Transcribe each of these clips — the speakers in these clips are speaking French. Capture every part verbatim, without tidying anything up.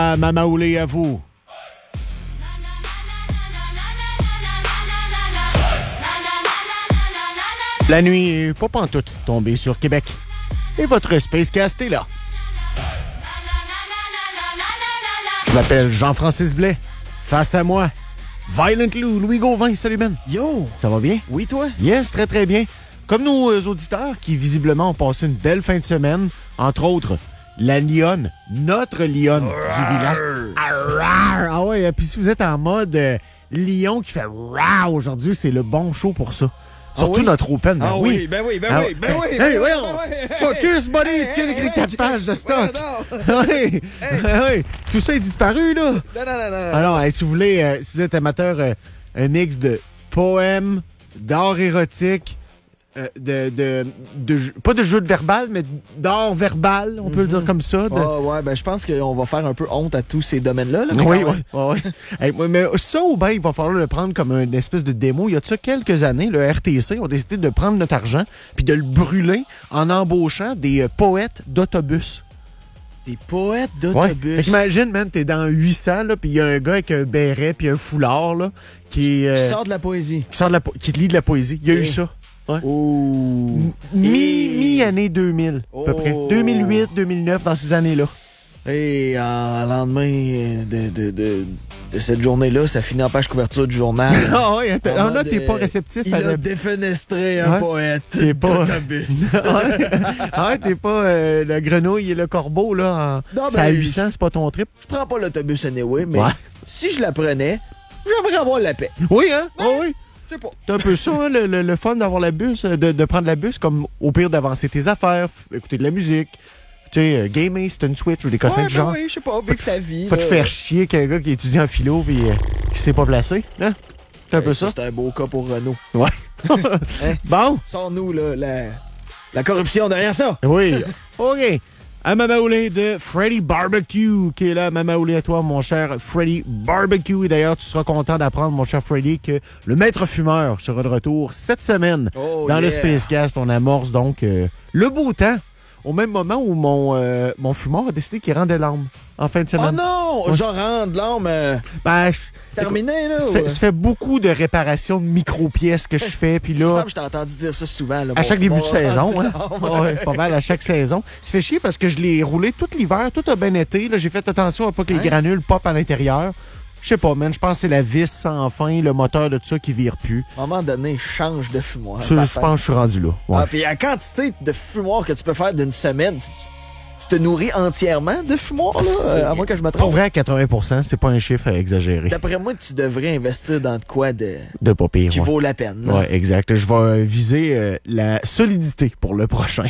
à Mamaoulé, à vous. La nuit est pas pantoute tombée sur Québec. Et votre Spacecast est là. Je m'appelle Jean-Francis Blais. Face à moi, Violent Lou, Louis Gauvin. Salut, man. Yo! Ça va bien? Oui, toi? Yes, très, très bien. Comme nos euh, auditeurs qui, visiblement, ont passé une belle fin de semaine. Entre autres, la lionne, notre lionne du village. Arrgh! Ah ouais, puis si vous êtes en mode euh, lion qui fait rah aujourd'hui, c'est le bon show pour ça. Surtout ah oui? notre open. Ben ah oui, oui, ben oui, ben ah, oui, ben oui. Hey, ben hey, oui, voyons. ben oui. Focus, buddy, Hey, tiens hey, écrit hey, quatre hey, pages de stock. Ouais, oui, oui. Tout ça est disparu, là. Non, non, non, non. Alors, hey, si vous voulez, euh, si vous êtes amateur, euh, un mix de poèmes, d'art érotique, euh, de, de, de, de, pas de jeu de verbal, mais d'art verbal, on peut mm-hmm. le dire comme ça. De... Oh, ouais, ben je pense qu'on va faire un peu honte à tous ces domaines-là. Là, oui, oui, oui. Hey, mais ça, ou bien, il va falloir le prendre comme une espèce de démo. Il y a de ça quelques années, le R T C a décidé de prendre notre argent puis de le brûler en embauchant des euh, poètes d'autobus. Des poètes d'autobus. Ouais. Imagine, man, t'es dans huit cents, là, puis il y a un gars avec un béret puis un foulard, là, qui... Euh, qui sort de la poésie. Qui sort de la po- qui lit de la poésie. Il y a Et... eu ça. Ouais. Oh. Mi, mi-année deux mille, à peu près. deux mille huit, deux mille neuf, dans ces années-là. Et en lendemain de, de, de, de cette journée-là, ça finit en page couverture du journal. Ah oui, ah là, t'es pas réceptif. Il à a la... défenestré un ouais. poète t'es pas... d'autobus. Ah, t'es pas euh, le grenouille et le corbeau, là. En... C'est à huit cents, c'est pas ton trip. Je prends pas l'autobus anyway, mais ouais. si je la prenais, j'aimerais avoir la paix. Oui, hein? Ouais. Oh, oui. Pas. C'est un peu ça, hein, le, le, le fun d'avoir la bus, de, de prendre la bus, comme au pire d'avancer tes affaires, f- écouter de la musique, tu sais, euh, gamer, c'est une Switch ou des cossins ouais, de ben genre. Oui, je sais pas, vivre ta vie. Pas là. te faire chier qu'un gars qui étudie en philo et euh, qui s'est pas placé, hein? C'est un ouais, peu ça. ça. C'est un beau cas pour Renault. Ouais. hein? Bon. Sors-nous, là, la, la corruption derrière ça. Oui. OK. À Mamaoulé de Freddy Barbecue, qui est là. Mamaoulé à toi, mon cher Freddy Barbecue. Et d'ailleurs, tu seras content d'apprendre, mon cher Freddy, que le maître fumeur sera de retour cette semaine oh, dans yeah. le Spacecast. On amorce donc euh, le beau temps au même moment où mon, euh, mon fumeur a décidé qu'il rendait l'âme en fin de semaine. Oh non! Ouais. Genre rendre l'âme euh, ben, je... terminé, là? Ça ou... fait, ça fait beaucoup de réparations de micro-pièces que je fais. Puis là, ça, je t'ai entendu dire ça souvent. Là, à chaque début de fumeur, saison. Hein? Ouais, pas mal à chaque saison. Ça fait chier parce que je l'ai roulé tout l'hiver. Tout a bien été. Là, j'ai fait attention à pas que les hein? granules pop à l'intérieur. Je sais pas, man. Je pense que c'est la vis sans fin, le moteur de tout ça qui vire plus. À un moment donné, change de fumoir. Ça, je pense que je suis rendu là. Ouais. Ah, puis la quantité de fumoir que tu peux faire d'une semaine, tu, tu te nourris entièrement de fumoir, là, euh, à moins que je me trompe. Pour vrai, à quatre-vingts pour cent, c'est pas un chiffre à exagérer. D'après moi, tu devrais investir dans de quoi de, de pas pire, qui ouais. vaut la peine. Oui, exact. Je vais euh, viser euh, la solidité pour le prochain.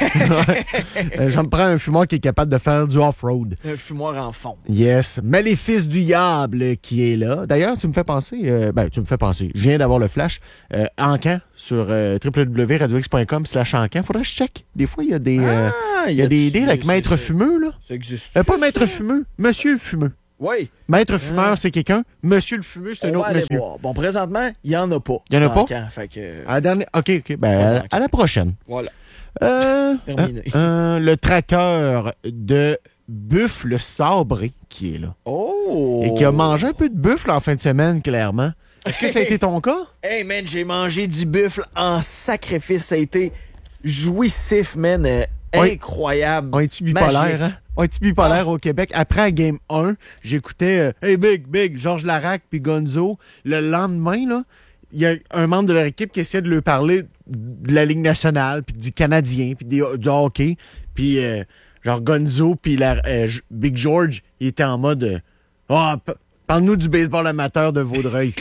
euh, J'en prends un fumoir qui est capable de faire du off-road. Un fumoir en fond. Yes. Maléfice du diable qui est là. D'ailleurs, tu me fais penser, euh, ben, tu me fais penser, je viens d'avoir le flash, euh, Encan sur euh, w w w point radio x point com slash Encan. Faudrait que je check. Des fois, il y a des, euh, ah, il y a des idées avec Maître Fumeux, là. Ça existe. Euh, pas Maître Fumeux, Monsieur le Fumeux. Oui. Maître Fumeur, ah. c'est quelqu'un. Monsieur le Fumeux, c'est un On autre va aller monsieur. voir. Bon, présentement, il n'y en a pas. Il n'y en a pas? Camp, fait que... À la dernière... OK, OK. Ben, à, la... à la prochaine. Voilà. Euh, Terminé. Euh, euh, le traqueur de buffle sabré qui est là. Oh! Et qui a mangé un peu de buffle en fin de semaine, clairement. Est-ce que ça a été ton cas? Hey, man, j'ai mangé du buffle en sacrifice. Ça a été jouissif, man. Euh, incroyable. On est-tu bipolaire, hein? On est-tu bipolaire ah. au Québec? Après la Game un, j'écoutais euh, Hey Big, Big, Georges Larac puis Gonzo. Le lendemain, là, il y a un membre de leur équipe qui essayait de leur parler de la Ligue nationale, puis du Canadien, puis du hockey. Puis, euh, genre, Gonzo puis euh, Big George, il était en mode euh, oh, p- parle-nous du baseball amateur de Vaudreuil.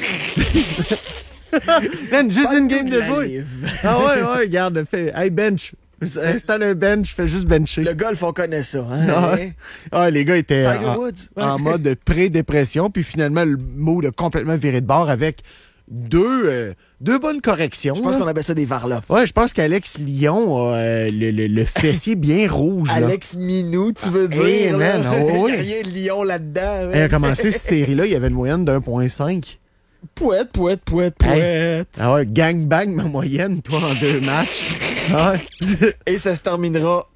Man, juste une game de jouer. Ah ouais, ouais, regarde, fait, hey, bench. Installe un bench, fais juste bencher. Le golf, on connaît ça. Hein? Ah, ah, les gars étaient Tiger en, Woods. en mode pré-dépression, puis finalement, le mood a complètement viré de bord avec deux, euh, deux bonnes corrections. Je pense là. qu'on appelle ça des varlops. Ouais, je pense qu'Alex Lyon a euh, le, le, le fessier bien rouge. Là. Alex Minou, tu veux ah, dire? Hey, là. man, oh, oui. Il y a rien de Lyon là-dedans. Il a commencé cette série-là, il y avait une moyenne d'un virgule cinq. Pouette, pouette, pouette, pouette. Hey. Ah ouais, gang bang ma moyenne, toi, en deux matchs. Ah ouais. Et ça se terminera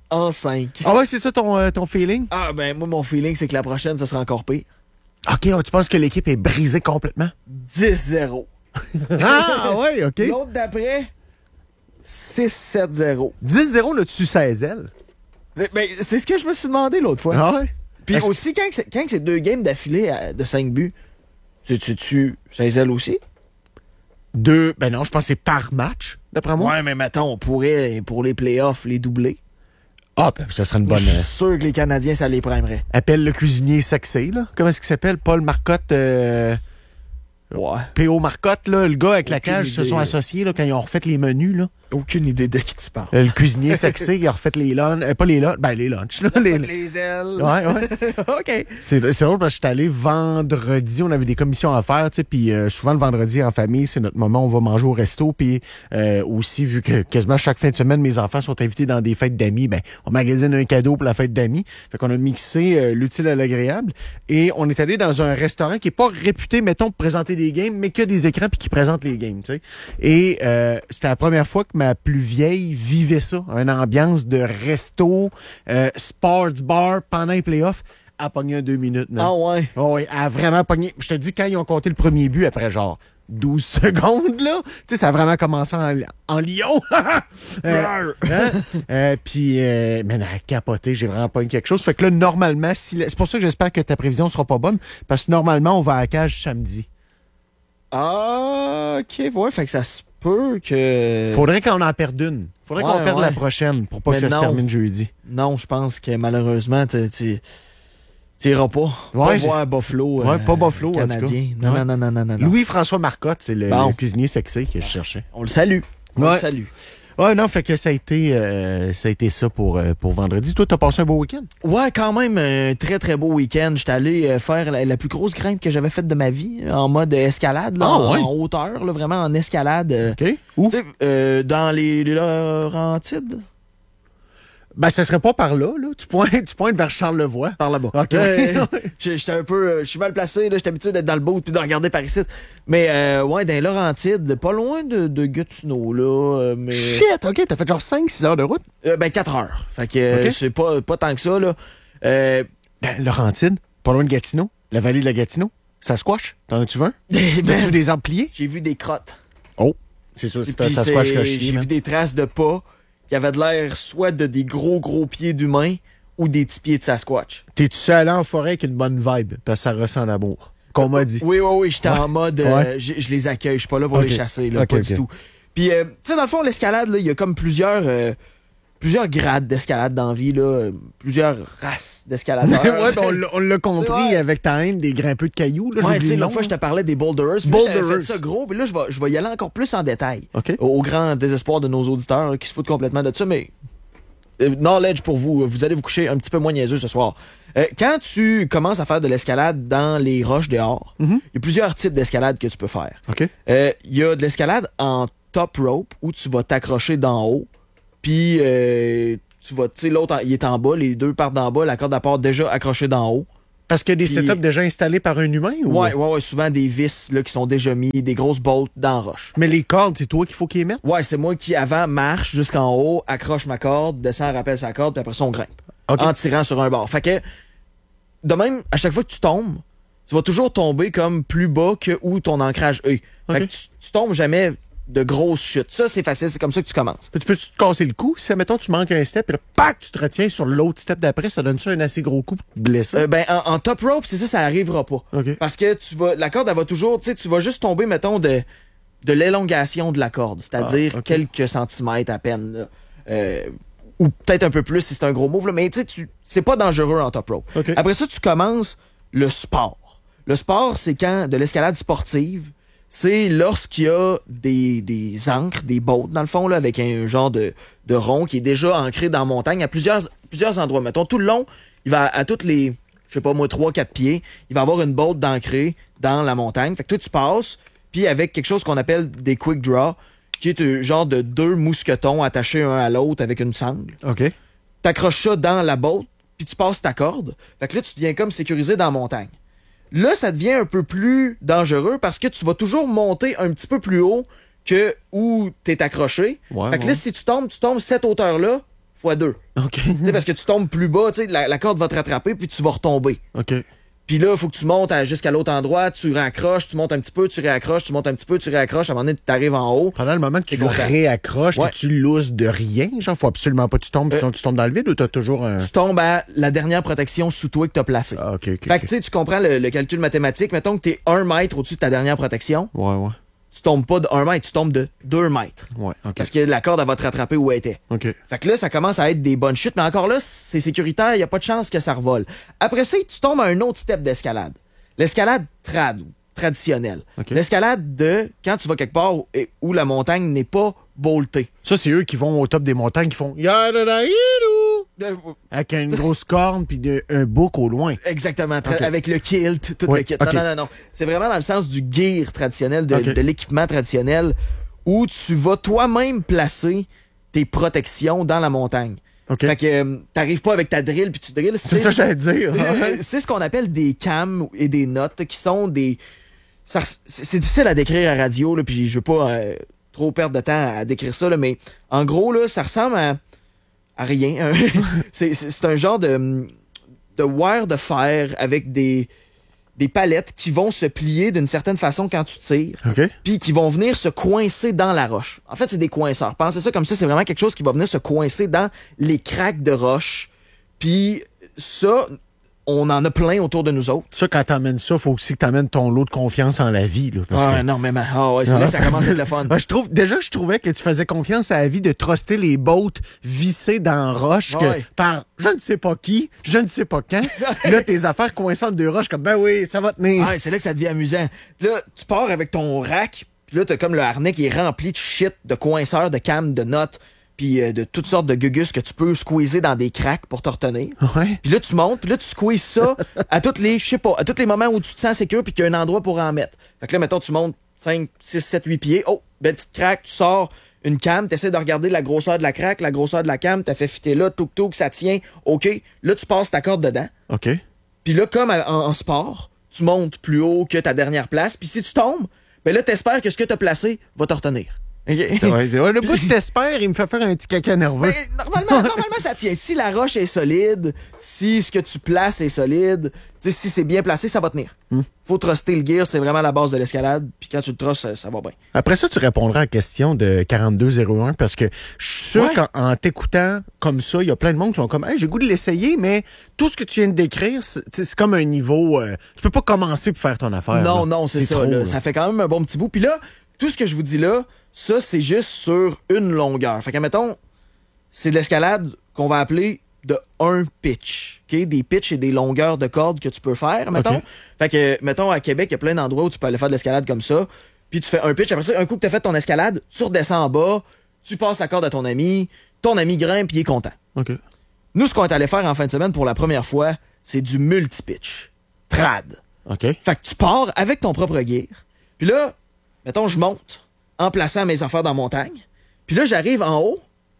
en cinq. Ah ouais, c'est ça ton, euh, ton feeling? Ah ben, moi, mon feeling, c'est que la prochaine, ça sera encore pire. OK, tu penses que l'équipe est brisée complètement? dix zéro. Ah ouais, OK. L'autre d'après, six sept zéro. dix zéro, là-dessus seize ailes. Ben, c'est ce que je me suis demandé l'autre fois. Ah ouais? Puis Est-ce- aussi, quand, que c'est- quand que c'est deux games d'affilée à- de cinq buts, tu tu tu seize ailes aussi? Deux. Ben non, je pense que c'est par match, d'après moi. Ouais, mais mettons, on pourrait, pour les playoffs, les doubler. Ah, ben ça serait une bonne. Je suis euh, sûr que les Canadiens, ça les primerait. Appelle le cuisinier sexy, là. Comment est-ce qu'il s'appelle? Paul Marcotte. euh, Ouais. P O Marcotte, là. Le gars avec la Aucune cage se idée. sont associés, là, quand ils ont refait les menus, là. Aucune idée de qui tu parles. Euh, Le cuisinier sexy, il a refait les lunchs. euh, pas les lunchs, ben les lunchs, là. Les... Les ailes. Ouais, ouais. OK. C'est c'est drôle parce que je suis allé vendredi, on avait des commissions à faire, tu sais, puis euh, souvent le vendredi en famille, c'est notre moment où on va manger au resto, puis euh, aussi, vu que quasiment chaque fin de semaine, mes enfants sont invités dans des fêtes d'amis, ben on magasine un cadeau pour la fête d'amis. Fait qu'on a mixé euh, l'utile à l'agréable, et on est allé dans un restaurant qui est pas réputé, mettons, pour présenter des games, mais qui a des écrans puis qui présente les games, tu sais. Et euh, c'était la première fois que ma plus vieille vivait ça, une ambiance de resto, euh, sports bar pendant les playoffs. A pogné un deux minutes, man. Ah ouais. Oh, oui, elle a vraiment pogné. Je te dis, quand ils ont compté le premier but, après genre douze secondes, là, tu sais, ça a vraiment commencé en, en lion. euh, hein? euh, Puis, euh, man, elle a capoté. J'ai vraiment pogné quelque chose. Fait que là, normalement, si la- c'est pour ça que j'espère que ta prévision sera pas bonne, parce que normalement, on va à la cage samedi. Ah, OK. Ouais, fait que ça se peut que... Faudrait qu'on en perde une. Faudrait Ouais, qu'on perde ouais. la prochaine pour pas Mais que ça non. se termine jeudi. Non, je pense que malheureusement, tu tu- tu iras pas. Ouais, pas j'ai- voir Buffalo. Ouais, pas Buffalo, en tout cas. Canadien. Non, Ouais. non, non, non, non, non, non. Louis-François Marcotte, c'est le, Bon. le cuisinier sexy que je cherchais. On le salue. On Ouais. le salue. Ouais, non, fait que ça a été, euh, ça a été ça pour, euh, pour vendredi. Toi, t'as passé un beau week-end? Ouais, quand même, un très, très beau week-end. J'étais allé euh, faire la, la plus grosse grimpe que j'avais faite de ma vie, en mode escalade, là, Ah, en, ouais? en hauteur, là, vraiment en escalade. euh, OK. Où? Tu sais, euh, dans les, les Laurentides, Ben, ça serait pas par là, là. Tu pointes, tu pointes vers Charlevoix. par là-bas. OK. Euh, j'ai- J'étais un peu... euh, Je suis mal placé, là. J'étais habitué d'être dans le boat puis de regarder par ici. Mais, euh, ouais, dans les Laurentides, pas loin de, de Gatineau, là. euh, mais... Shit, OK, t'as fait genre cinq six heures de route. Euh, ben, quatre heures. Fait que euh, Ok. c'est pas, pas tant que ça, là. Euh, Ben, Laurentide, pas loin de Gatineau. La vallée de la Gatineau. Ça squash. T'en as-tu vu un? T'as-tu ben, des arbres pliés? j'ai vu des crottes. Oh. C'est sûr, Et c'est puis ça c'est- squash que je chie, J'ai man. vu des traces de pas qui avaient de l'air soit de des gros, gros pieds d'humains ou des petits pieds de Sasquatch. T'es-tu seul allé en forêt avec une bonne vibe? Parce que ça ressent l'amour. Qu'on m'a dit. Oui, oui, oui, j'étais en mode, euh, Ouais. je je les accueille, je suis pas là pour Ok. les chasser, là, Ok, pas ok. du tout. Puis, euh, tu sais, dans le fond, l'escalade, là, il y a comme plusieurs, euh, plusieurs grades d'escalade dans la vie, là, euh, plusieurs races d'escaladeurs. ouais, ben on l'a- on l'a compris Ouais. avec ta haine des grimpeux de cailloux. Là, Ouais, j'oublie tu sais, le l'autre nom, fois, je te là. parlais des boulderers. Puis là, j'avais Boulderers. fait ça gros, puis là, je vais, je vais y aller encore plus en détail. OK. Au, au grand désespoir de nos auditeurs là, qui se foutent complètement de ça, mais euh, knowledge pour vous, vous allez vous coucher un petit peu moins niaiseux ce soir. Euh, quand tu commences à faire de l'escalade dans les roches dehors, il Mhm. y a plusieurs types d'escalade que tu peux faire. OK. Euh, Il y a de l'escalade en top rope où tu vas t'accrocher d'en haut, puis euh, tu vas, tu sais, l'autre, en- il est en bas, les deux partent d'en bas, la corde à part déjà accrochée d'en haut. Parce qu'il y a des Puis- setups déjà installés par un humain? Ou... Ouais, ouais, ouais, souvent des vis là, qui sont déjà mis, des grosses bolts dans la roche. Mais les cordes, c'est toi qu'il faut qu'ils les mettent? Ouais, c'est moi qui, avant, marche jusqu'en haut, accroche ma corde, descend, rappelle sa corde, puis après ça, on grimpe. OK. En tirant sur un bord. Fait que, de même, à chaque fois que tu tombes, tu vas toujours tomber comme plus bas que où ton ancrage est. Fait OK. que tu, tu tombes jamais de grosses chutes. Ça, c'est facile, c'est comme ça que tu commences. Tu peux-tu te casser le cou? Si, admettons, tu manques un step, et là, pac, tu te retiens sur l'autre step d'après, ça donne ça un assez gros coup pour te blesser? Euh, ben, en, en top rope, c'est ça, ça arrivera pas. OK. Parce que tu vas, la corde, elle va toujours, tu sais, tu vas juste tomber, mettons, de, de l'élongation de la corde. C'est-à-dire Ah, OK. quelques centimètres à peine, là. Euh, ou peut-être un peu plus si c'est un gros move, là. Mais tu sais, tu- c'est pas dangereux en top rope. OK. Après ça, tu commences le sport. Le sport, c'est quand de l'escalade sportive, c'est lorsqu'il y a des, des ancres, des boats, dans le fond, là, avec un genre de, de rond qui est déjà ancré dans la montagne à plusieurs, plusieurs endroits. Mettons, tout le long, il va à, à toutes les, je sais pas moi, trois quatre pieds, il va avoir une boat d'ancré dans la montagne. Fait que toi, tu passes, puis avec quelque chose qu'on appelle des quick draw, qui est un genre de deux mousquetons attachés un à l'autre avec une sangle. OK. T'accroches ça dans la boat, puis tu passes ta corde. Fait que là, tu deviens comme sécurisé dans la montagne. Là, ça devient un peu plus dangereux parce que tu vas toujours monter un petit peu plus haut que où t'es accroché. Ouais, fait que ouais. là, si tu tombes, tu tombes cette hauteur-là, fois deux. OK. Tu sais, parce que tu tombes plus bas, tu sais, la, la corde va te rattraper, puis tu vas retomber. OK. Puis là, il faut que tu montes à- jusqu'à l'autre endroit, tu réaccroches, tu montes un petit peu, tu réaccroches, tu montes un petit peu, tu réaccroches, à un moment donné, tu arrives en haut. Pendant le moment que T'es tu content. réaccroches, Ouais. tu lousses de rien? Genre, faut absolument pas que tu tombes, Euh, sinon tu tombes dans le vide ou t'as toujours un... Tu tombes à la dernière protection sous toi que tu as placée. Ah, OK, OK. Fait que OK. tu sais, tu comprends le, le calcul mathématique. Mettons que tu es un mètre au-dessus de ta dernière protection. Ouais, ouais. Tu tombes pas de un mètre, tu tombes de deux mètres. Ouais, OK. Parce que la corde, elle va te rattraper où elle était. OK. Fait que là, ça commence à être des bonnes chutes, mais encore là, c'est sécuritaire, il n'y a pas de chance que ça revole. Après ça, tu tombes à un autre step d'escalade. L'escalade trad, ou traditionnelle. OK. L'escalade de quand tu vas quelque part où, et- où la montagne n'est pas boltée. Ça, c'est eux qui vont au top des montagnes, qui font... Yadadaïdou! De- Avec une grosse corne puis de- un bouc au loin. Exactement, tra- OK. avec le kilt, tout Oui, le kit. OK. Non, non, non, non. C'est vraiment dans le sens du gear traditionnel, de, OK. de l'équipement traditionnel, où tu vas toi-même placer tes protections dans la montagne. OK. Fait que euh, t'arrives pas avec ta drill puis tu drilles. C'est ça que j'allais dire. Euh, c'est ce qu'on appelle des cams et des notes qui sont des. ça res- C'est c'est difficile à décrire à radio, là, puis je veux pas euh, trop perdre de temps à décrire ça, là, mais en gros, là, ça ressemble à, à rien. c'est c'est- c'est un genre de, de wire de fer avec des, des palettes qui vont se plier d'une certaine façon quand tu tires, OK. puis qui vont venir se coincer dans la roche. En fait, c'est des coinceurs. Pensez ça comme ça, c'est vraiment quelque chose qui va venir se coincer dans les craques de roche. Puis ça, on en a plein autour de nous autres. Ça, quand t'amènes ça, faut aussi que t'amènes ton lot de confiance en la vie. Là, parce Ah, que... énormément. Ah ouais, c'est là que ça commence à être le fun. Ben, je trouve, déjà, je trouvais que tu faisais confiance à la vie de truster les bottes vissées dans la roche que, Ouais. par je ne sais pas qui, je ne sais pas quand. Là, tes affaires coinçantes de roche, comme ben oui, ça va tenir. Ah, c'est là que ça devient amusant. Là, tu pars avec ton rack, puis là, t'as comme le harnais qui est rempli de shit, de coinceurs, de cams, de notes, puis euh, de toutes sortes de gugus que tu peux squeezer dans des cracks pour te retenir. Ouais. Puis là, tu montes, puis là, tu squeezes ça à tous les, je sais pas, à tous les moments où tu te sens sécure puis qu'il y a un endroit pour en mettre. Fait que là, mettons, tu montes cinq, six, sept, huit pieds. Oh, belle petite craque, tu sors une cam, t'essaies de regarder la grosseur de la craque, la grosseur de la cam, t'as fait fitter là, touk touk, ça tient. OK. Là, tu passes ta corde dedans. OK. Puis là, comme en, en sport, tu montes plus haut que ta dernière place. Puis si tu tombes, ben là, t'espères que ce que t'as placé va te retenir. OK? Ouais, c'est- ouais, le bout de t'espères, il me fait faire un petit caca nerveux. Mais normalement, normalement, ça tient. Si la roche est solide, si ce que tu places est solide, tu sais, si c'est bien placé, ça va tenir. Hmm. Faut truster le gear, c'est vraiment la base de l'escalade. Puis quand tu le trustes, ça, ça va bien. Après ça, tu répondras à la question de quarante-deux zéro un parce que je suis sûr Ouais. qu'en t'écoutant comme ça, il y a plein de monde qui sont comme hey, j'ai le goût de l'essayer, mais tout ce que tu viens de décrire, c'est tu sais, c'est comme un niveau. Euh, tu peux pas commencer pour faire ton affaire. non, là. non, c'est ça. trop, là. là. Ça fait quand même un bon petit bout. Puis là, tout ce que je vous dis là, ça, c'est juste sur une longueur. Fait que, mettons, c'est de l'escalade qu'on va appeler de un pitch. OK? Des pitchs et des longueurs de cordes que tu peux faire, mettons. OK. Fait que, mettons, à Québec, il y a plein d'endroits où tu peux aller faire de l'escalade comme ça. Puis tu fais un pitch. Après ça, un coup que tu as fait ton escalade, tu redescends en bas, tu passes la corde à ton ami, ton ami grimpe, puis il est content. OK. Nous, ce qu'on est allé faire en fin de semaine pour la première fois, c'est du multi-pitch. Trad. OK. Fait que tu pars avec ton propre gear. Puis là, mettons, je monte en plaçant mes affaires dans la montagne. Puis là, j'arrive en haut.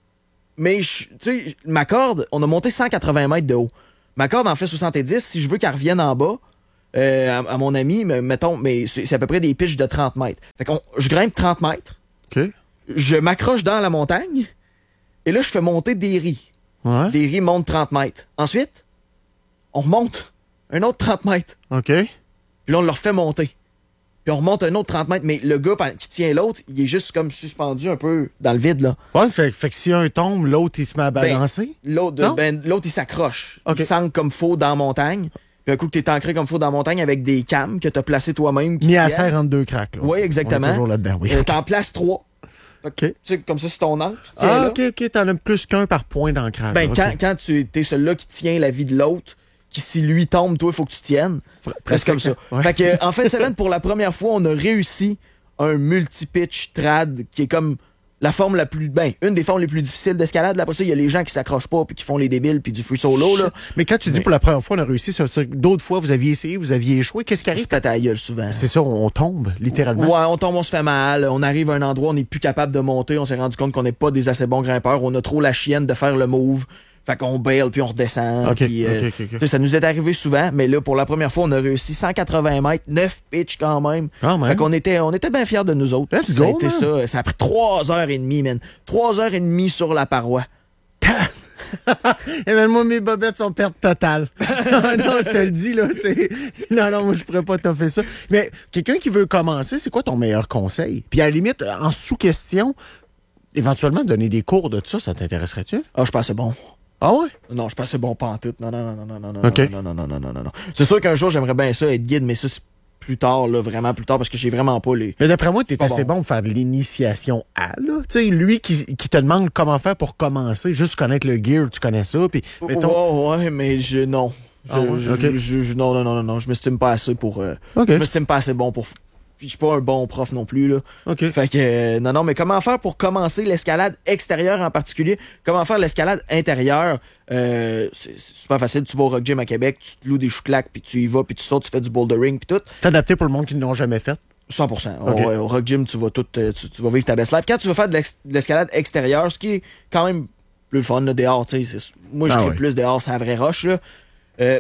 Mais, je- tu sais, ma corde, on a monté cent quatre-vingts mètres de haut. Ma corde en fait soixante-dix. Si je veux qu'elle revienne en bas, euh, à, à mon ami, me- mettons, mais c'est c'est à peu près des pitches de trente mètres. Fait qu'on, je grimpe trente mètres. OK. Je m'accroche dans la montagne. Et là, je fais monter des ris. Ouais. Les ris montent trente mètres. Ensuite, on remonte un autre trente mètres. OK. Puis là, on le refait monter. Puis on remonte un autre trente mètres, mais le gars qui tient l'autre, il est juste comme suspendu un peu dans le vide, là. Ouais, fait, fait que si un tombe, l'autre, il se met à balancer. L'autre, Non? ben, l'autre, il s'accroche. Ok. Il s'ancre comme faux dans la montagne. Puis un coup que t'es ancré comme faux dans la montagne avec des cams que t'as placé toi-même. qui Mis à tiennent. serre entre deux craques. Là. Oui, exactement. On est toujours là-dedans, oui. Euh, t'en places trois. Fait que, OK. Tu sais, comme ça, c'est ton ancre. tu tiens Ah, là. OK, OK. T'en as plus qu'un par point d'ancrage. Ben, OK. quand, quand tu es celui-là qui tient la vie de l'autre, qui si lui tombe, toi, il faut que tu tiennes. Presque comme ça. Ouais. Fait que, en fin de semaine, pour la première fois, on a réussi un multi-pitch trad qui est comme la forme la plus, ben, une des formes les plus difficiles d'escalade. Là, après ça, il y a les gens qui s'accrochent pas puis qui font les débiles puis du free solo, là. Mais quand tu dis Mais- pour la première fois, on a réussi, ça veut dire que d'autres fois, vous aviez essayé, vous aviez échoué. Qu'est-ce qui On arrive? se pète à la gueule souvent. C'est ça, on tombe, littéralement. Ouais, on tombe, on se fait mal. On arrive à un endroit, on n'est plus capable de monter. On s'est rendu compte qu'on n'est pas des assez bons grimpeurs. On a trop la chienne de faire le move. Fait qu'on baile puis on redescend. OK, puis, euh, OK, OK, OK. tu sais, ça nous est arrivé souvent, mais là, pour la première fois, on a réussi cent quatre-vingts mètres, neuf pitch quand même. Quand même. Fait qu'on était, on était bien fiers de nous autres. Let's ça a go, été man. ça. Ça a pris trois heures et demie, man. Trois heures et demie sur la paroi. Eh ben, moi, mes bobettes sont perte totale. Non, je te le dis, là. C'est... Non, non, moi, je pourrais pas t'offrir ça. Mais quelqu'un qui veut commencer, c'est quoi ton meilleur conseil? Puis à la limite, en sous-question, éventuellement, donner des cours de ça, ça t'intéresserait-tu? Ah, je suis pas assez bon. Ah ouais? Non, je suis pas assez bon pantoute. Non, non, non, non, non, non, OK. non, non, non, non, non, non, non. C'est sûr qu'un jour, j'aimerais bien ça, être guide, mais ça, c'est plus tard, là, vraiment plus tard, parce que j'ai vraiment pas les... Mais d'après moi, t'es Pas assez bon. bon. pour faire de l'initiation à, là. Tu sais, lui qui, qui te demande comment faire pour commencer, juste connaître le gear, tu connais ça, puis mettons... Ouais, ouais, mais je... Non. Je, Ah ouais? je, OK. je, je- je- non, non, non, non, non, je m'estime pas assez pour... euh, OK. Je m'estime pas assez bon pour... Puis je suis pas un bon prof non plus, là. OK. Fait que, euh, non, non, mais comment faire pour commencer l'escalade extérieure en particulier? Comment faire l'escalade intérieure? Euh, c'est c'est super facile. Tu vas au Rock Gym à Québec, tu te loues des choux-claques, puis tu y vas, puis tu sautes, tu fais du bouldering, puis tout. C'est adapté pour le monde qui ne l'ont jamais fait. cent pour cent. Ok. Ouais, au Rock Gym, tu vas tout, euh, tu, tu vas vivre ta best life. Quand tu vas faire de l'ex- de l'escalade extérieure, ce qui est quand même plus le fun, là, dehors, tu sais, c'est- moi, je Ah crée ouais. plus dehors, c'est la vraie roche, là. Euh,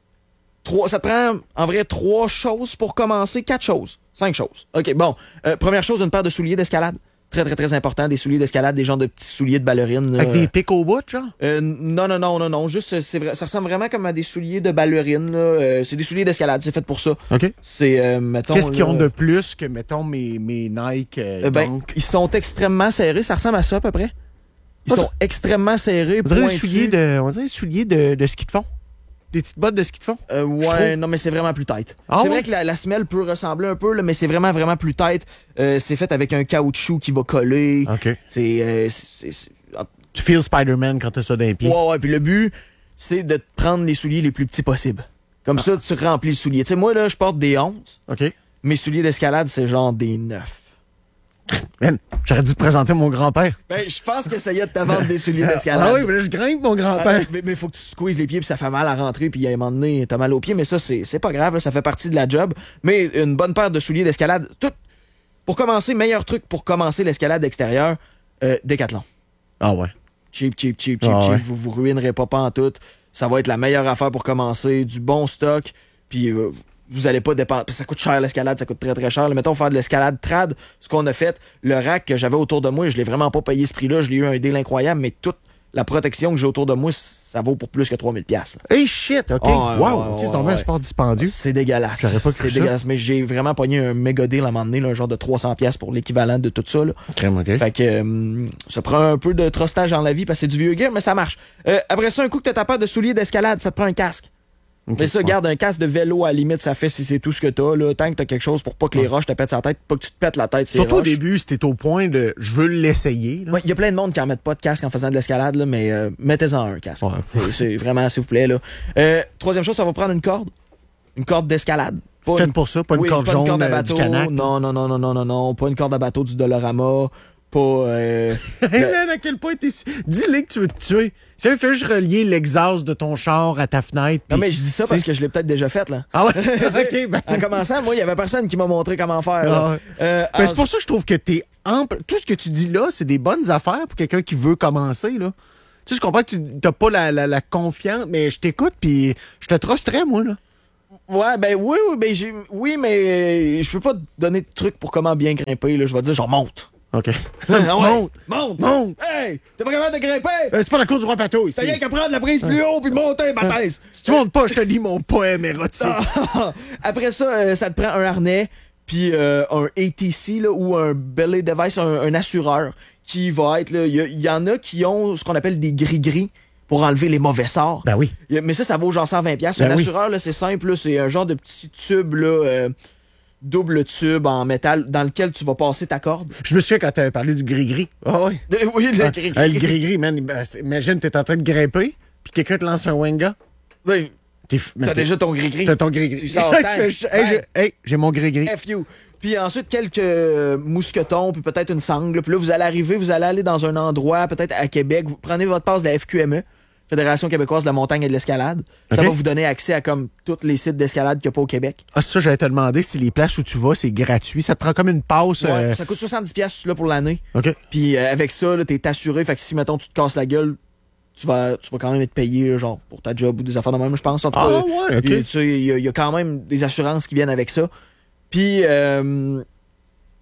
trois, ça te prend, en vrai, trois choses pour commencer, quatre choses, cinq choses. OK, bon. Euh, première chose, une paire de souliers d'escalade. Très, très, très important. Des souliers d'escalade, des genres de petits souliers de ballerine. là. Avec des pics au bout, genre? Euh, non, non, non, non, non. Juste, euh, c'est vrai, ça ressemble vraiment comme à des souliers de ballerine. Là. Euh, c'est des souliers d'escalade, c'est fait pour ça. OK. C'est, euh, mettons. Qu'est-ce qu'ils là, ont de plus que, mettons, mes, mes Nike euh, euh, ben, Dunk? ils sont extrêmement serrés. Ça ressemble à ça, à peu près. Ils Ah, sont ça- extrêmement serrés. On dirait des pointus. souliers de, on dirait des souliers de, de ski de fond. Des petites bottes de ski de fond. Euh, Je ouais, trouve. non, mais c'est vraiment plus tight. Ah c'est ouais? vrai que la, la semelle peut ressembler un peu, là, mais c'est vraiment, vraiment plus tight. Euh, c'est fait avec un caoutchouc qui va coller. OK. C'est, euh, c'est, c'est- Tu feels Spider-Man quand t'as ça dans les pieds. Ouais, ouais, puis le but, c'est de te prendre les souliers les plus petits possibles. Comme ça, tu remplis le soulier. Tu sais, moi, là, je porte des onze. OK. Mes souliers d'escalade, c'est genre des neuf. Man, j'aurais dû te présenter mon grand-père. Ben, je pense que ça y est de te vendre des souliers d'escalade. Ah oui, mais là, je grimpe mon Ah, grand-père. mais, mais faut que tu squeezes les pieds puis ça fait mal à rentrer puis à un moment donné t'as mal aux pieds mais ça c'est c'est pas grave là, ça fait partie de la job mais une bonne paire de souliers d'escalade tout pour commencer meilleur truc pour commencer l'escalade extérieure euh, Décathlon Ah ouais. cheap cheap cheap cheap Ah cheap ouais. vous vous ruinerez pas en tout ça va être la meilleure affaire pour commencer du bon stock puis euh, vous allez pas dépenser. Ça coûte cher l'escalade, ça coûte très très cher. Là, mettons, faire de l'escalade trad, ce qu'on a fait, le rack que j'avais autour de moi, je l'ai vraiment pas payé ce prix-là, je l'ai eu un deal incroyable, mais toute la protection que j'ai autour de moi, ça vaut pour plus que trois mille piastres. là. Hey shit, OK. Ah, ouais, wow. ouais, OK, ouais, c'est tombé un ouais. sport dispendieux. C'est dégueulasse. J'aurais pas cru C'est ça. dégueulasse, mais j'ai vraiment pogné un méga deal à un moment donné, là, un genre de trois cents piastres pour l'équivalent de tout ça. Là. Crème, OK. Fait que euh, ça prend un peu de trustage dans la vie parce que c'est du vieux gear, mais ça marche. Euh, après ça, un coup que t'as ta paire de souliers d'escalade, ça te prend un casque. OK. Mais ça, Ouais. garde un casque de vélo à la limite, ça fait si c'est tout ce que t'as. Là. Tant que t'as quelque chose pour pas que les roches te pètent sa tête, pas que tu te pètes la tête. Surtout au roches. début, c'était au point de je veux l'essayer. là. Ouais, il y a plein de monde qui en mettent pas de casque en faisant de l'escalade, là, mais euh, mettez-en un casque. Ouais. C'est- C'est vraiment, s'il vous plaît. Là. Euh, troisième chose, ça va prendre une corde. Une corde d'escalade. Pas Faites une- pour ça, pas une Oui, corde pas jaune une corde à euh, bateau. du Canac. Non, non, non, non, non, non, non. Pas une corde à bateau du Dollarama. Pas. Euh... Hey man, à quel point t'es... Dis-le que tu veux te tuer. Si tu fais juste relier l'exhaust de ton char à ta fenêtre. Non, puis- mais je dis ça parce que je l'ai peut-être déjà fait, là. Ah ouais? OK, ben... En commençant, moi, il y avait personne qui m'a montré comment faire. là. Ah ouais. Euh, Ben, en- c'est pour ça que je trouve que t'es ample. Tout ce que tu dis là, c'est des bonnes affaires pour quelqu'un qui veut commencer, là. Tu sais, je comprends que tu t'as pas la, la, la confiance, mais je t'écoute, puis je te trusterais, moi, là. Ouais, ben oui, oui, ben j'ai. Oui, mais je peux pas te donner de trucs pour comment bien grimper, là. Je vais te dire, genre, monte. OK. Ah ouais. Monte. Monte! Monte. Hey! T'es pas capable de grimper? Euh, c'est pas la cour du roi Pato, ici. T'as rien qu'à prendre la prise plus haut puis monter, ma thèse! Si tu montes pas, je te lis mon poème érotique. Après ça, euh, ça te prend un harnais, puis euh, un A T C là, ou un belly device, un, un assureur, qui va être... Il y, a- y en a qui ont ce qu'on appelle des gris-gris pour enlever les mauvais sorts. Ben oui. Y a- Mais ça, ça vaut genre cent vingt piastres. Ben un oui. assureur, là, c'est simple, là, c'est un genre de petit tube, là, euh, double tube en métal, dans lequel tu vas passer ta corde. Je me souviens quand t'avais parlé du gris-gris. Ah oui. Euh, oui, le Ah, gris-gris. ah, le gris-gris, man. ben, c'est- Imagine, t'es en train de grimper, puis quelqu'un te lance un wenga. Oui, T'es f- man, t'as t'es- déjà ton gris-gris. T'as ton gris-gris. Tu sors Tu tant. fais juste, hey, j'ai- hey, j'ai mon gris-gris. F you. Puis ensuite, quelques euh, mousquetons, puis peut-être une sangle. Puis là, vous allez arriver, vous allez aller dans un endroit, peut-être à Québec. Vous prenez votre passe de la F Q M E, Fédération québécoise de la montagne et de l'escalade. Ça OK. va vous donner accès à comme tous les sites d'escalade qu'il n'y a pas au Québec. Ah, c'est ça, j'allais te demander si les places où tu vas, c'est gratuit. Ça te prend comme une passe. Ouais, euh, Ça coûte soixante-dix piastres là pour l'année. OK. Puis euh, avec ça, là, t'es assuré. Fait que si, mettons, tu te casses la gueule, tu vas, tu vas quand même être payé, genre, pour ta job ou des affaires de même, je pense. En tout Ah, cas, ouais, OK. il tu sais, il y, a- il y a quand même des assurances qui viennent avec ça. Puis, euh,